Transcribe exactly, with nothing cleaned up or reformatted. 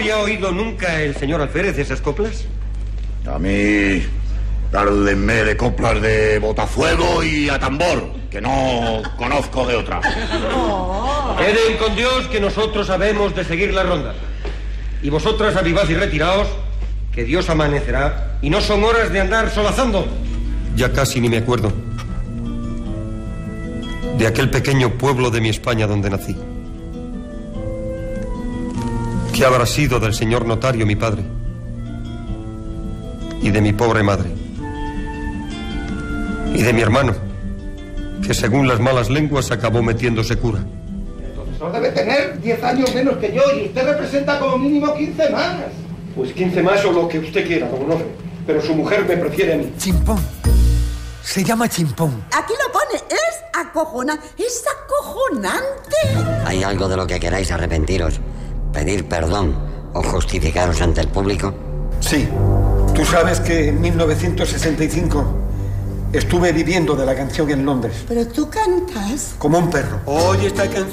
había oído nunca el señor Alférez esas coplas? A mí, háblenme de coplas de botafuego y a tambor, que no conozco de otra. Oh. Queden con Dios que nosotros sabemos de seguir la ronda. Y vosotras avivad y retiraos, que Dios amanecerá, y no son horas de andar solazando. Ya casi ni me acuerdo de aquel pequeño pueblo de mi España donde nací. ¿Qué habrá sido del señor notario, mi padre? Y de mi pobre madre. Y de mi hermano, que según las malas lenguas acabó metiéndose cura. El profesor debe tener diez años menos que yo y usted representa como mínimo quince más. Pues quince más o lo que usted quiera, don Onofre. Pero su mujer me prefiere a mí. Chimpón. Se llama Chimpón. Aquí lo pone, es acojonante, es acojonante. ¿Hay algo de lo que queráis arrepentiros? ¿Pedir perdón o justificaros ante el público? Sí. Tú sabes que en mil novecientos sesenta y cinco estuve viviendo de la canción en Londres. Pero tú cantas. Como un perro. Oye esta canción.